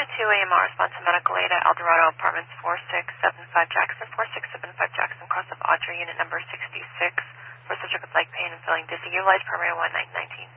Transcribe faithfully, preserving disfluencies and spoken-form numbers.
two A M R, response to medical aid at Eldorado Apartments, four six seven five Jackson, four six seven five Jackson, cross of Audrey, unit number sixty-six, for subject with leg pain and feeling dizzy. Utilize primary one nine nineteen.